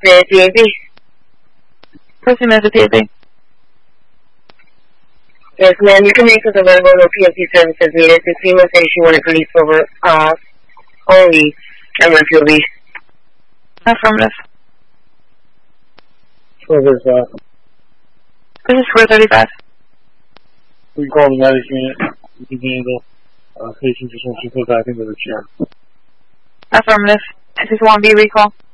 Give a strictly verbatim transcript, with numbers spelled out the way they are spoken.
The P A B? Person is a P A B. Yes, ma'am, you can make us available no P M T services needed. The female says she wanted police over, uh, only, and one P O B. Affirmative. four thirty-five. This is four thirty-five. We call the medic unit. You can handle, uh, patient just wants to put back into the chair. Affirmative. This is one B recall.